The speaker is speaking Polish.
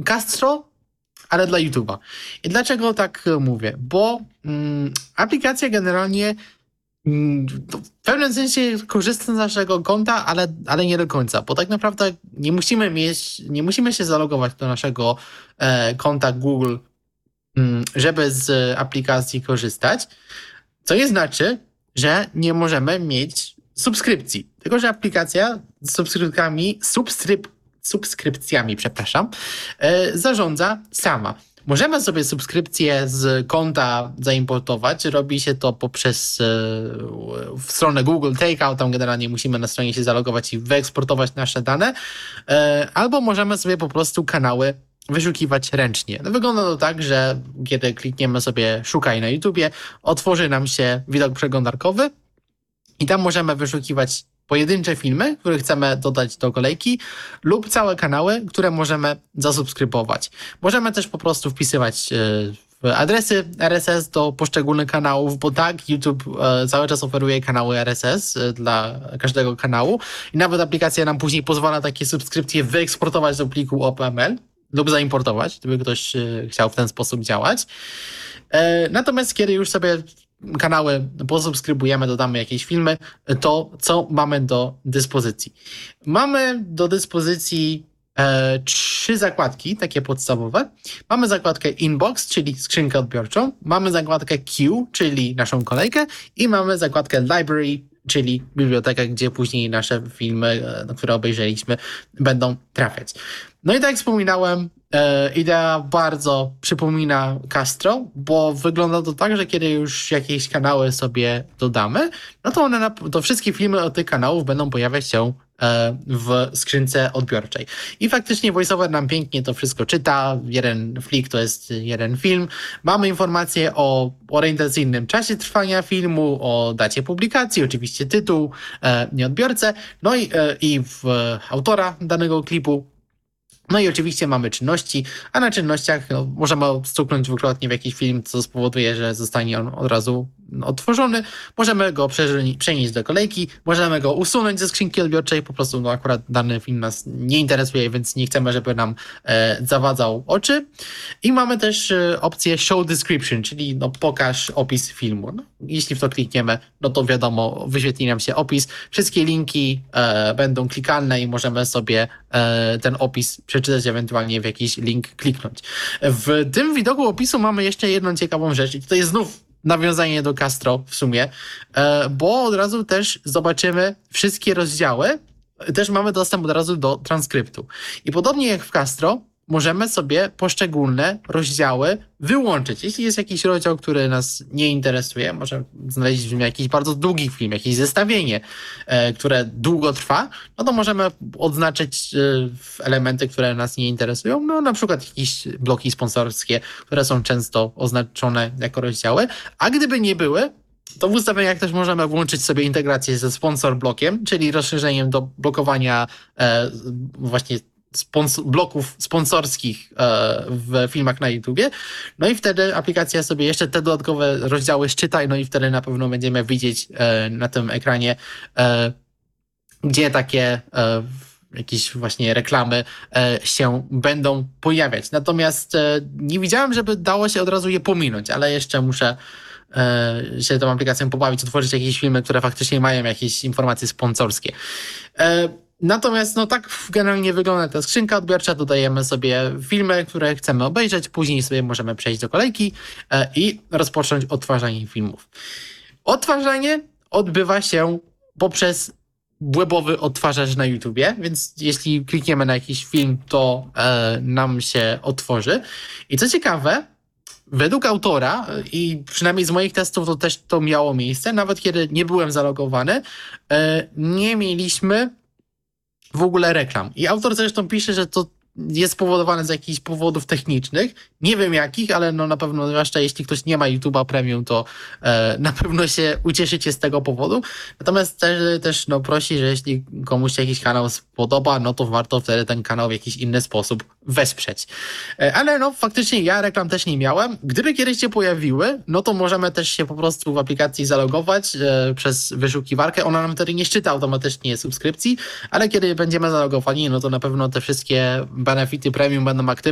Castro, ale dla YouTube'a. I dlaczego tak mówię? Bo aplikacja generalnie w pewnym sensie korzysta z naszego konta, ale nie do końca, bo tak naprawdę nie musimy się zalogować do naszego konta Google, żeby z aplikacji korzystać, co nie znaczy, że nie możemy mieć subskrypcji. Tylko że aplikacja z subskrypcjami, zarządza sama. Możemy sobie subskrypcję z konta zaimportować. Robi się to poprzez w stronę Google Takeout. Tam generalnie musimy na stronie się zalogować i wyeksportować nasze dane. Albo możemy sobie po prostu kanały wyszukiwać ręcznie. No, wygląda to tak, że kiedy klikniemy sobie szukaj na YouTubie, otworzy nam się widok przeglądarkowy i tam możemy wyszukiwać pojedyncze filmy, które chcemy dodać do kolejki lub całe kanały, które możemy zasubskrybować. Możemy też po prostu wpisywać adresy RSS do poszczególnych kanałów, bo tak, YouTube cały czas oferuje kanały RSS dla każdego kanału i nawet aplikacja nam później pozwala takie subskrypcje wyeksportować do pliku OPML lub zaimportować, gdyby ktoś chciał w ten sposób działać. Natomiast kiedy już sobie kanały posubskrybujemy, dodamy jakieś filmy, to co mamy do dyspozycji? Mamy do dyspozycji 3 zakładki, takie podstawowe. Mamy zakładkę Inbox, czyli skrzynkę odbiorczą. Mamy zakładkę Queue, czyli naszą kolejkę i mamy zakładkę Library, czyli bibliotekę, gdzie później nasze filmy, które obejrzeliśmy, będą trafiać. No i tak jak wspominałem, idea bardzo przypomina Castro, bo wygląda to tak, że kiedy już jakieś kanały sobie dodamy, no to to wszystkie filmy od tych kanałów będą pojawiać się w skrzynce odbiorczej. I faktycznie VoiceOver nam pięknie to wszystko czyta. Jeden flik to jest jeden film. Mamy informacje o orientacyjnym czasie trwania filmu, o dacie publikacji, oczywiście tytuł, nie odbiorcę, no i w autora danego klipu. No i oczywiście mamy czynności, a na czynnościach możemy stuknąć dwukrotnie w jakiś film, co spowoduje, że zostanie on od razu odtworzony. Możemy go przenieść do kolejki, możemy go usunąć ze skrzynki odbiorczej, po prostu akurat dany film nas nie interesuje, więc nie chcemy, żeby nam zawadzał oczy. I mamy też opcję Show Description, czyli pokaż opis filmu. No, jeśli w to klikniemy, no to wiadomo, wyświetli nam się opis. Wszystkie linki będą klikalne i możemy sobie ten opis przeczytać, ewentualnie w jakiś link kliknąć. W tym widoku opisu mamy jeszcze jedną ciekawą rzecz i tutaj znów nawiązanie do Castro w sumie, bo od razu też zobaczymy wszystkie rozdziały, też mamy dostęp od razu do transkryptu. I podobnie jak w Castro, możemy sobie poszczególne rozdziały wyłączyć. Jeśli jest jakiś rozdział, który nas nie interesuje, może znaleźć jakiś bardzo długi film, jakieś zestawienie, które długo trwa, no to możemy odznaczyć elementy, które nas nie interesują, no na przykład jakieś bloki sponsorskie, które są często oznaczone jako rozdziały, a gdyby nie były, to w ustawieniach też możemy włączyć sobie integrację ze sponsor blokiem, czyli rozszerzeniem do blokowania właśnie bloków sponsorskich w filmach na YouTubie. No i wtedy aplikacja sobie jeszcze te dodatkowe rozdziały szczyta, no i wtedy na pewno będziemy widzieć na tym ekranie, gdzie takie jakieś właśnie reklamy się będą pojawiać. Natomiast nie widziałem, żeby dało się od razu je pominąć, ale jeszcze muszę się tą aplikacją pobawić, otworzyć jakieś filmy, które faktycznie mają jakieś informacje sponsorskie. Natomiast tak generalnie wygląda ta skrzynka odbiorcza. Dodajemy sobie filmy, które chcemy obejrzeć. Później sobie możemy przejść do kolejki i rozpocząć odtwarzanie filmów. Odtwarzanie odbywa się poprzez webowy odtwarzacz na YouTubie, więc jeśli klikniemy na jakiś film, to nam się otworzy. I co ciekawe, według autora i przynajmniej z moich testów to też to miało miejsce, nawet kiedy nie byłem zalogowany, nie mieliśmy w ogóle reklam. I autor zresztą pisze, że to jest spowodowane z jakichś powodów technicznych. Nie wiem jakich, ale na pewno, zwłaszcza jeśli ktoś nie ma YouTube'a Premium, to na pewno się ucieszycie z tego powodu. Natomiast też prosi, że jeśli komuś się jakiś kanał spodoba, no to warto wtedy ten kanał w jakiś inny sposób wesprzeć. Ale faktycznie ja reklam też nie miałem. Gdyby kiedyś się pojawiły, no to możemy też się po prostu w aplikacji zalogować przez wyszukiwarkę. Ona nam wtedy nie szczyta automatycznie subskrypcji, ale kiedy będziemy zalogowani, no to na pewno te wszystkie benefity premium będą aktywne.